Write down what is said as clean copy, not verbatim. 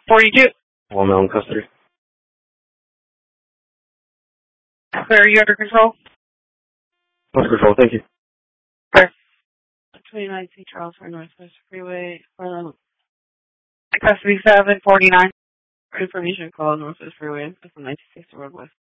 42. One male in custody. Sir, are you under control? Under control, thank you. Sir. 29 C. Charles for Northwest Freeway. Custody 749. Information call Northwest Freeway. That's the 1960 Road West.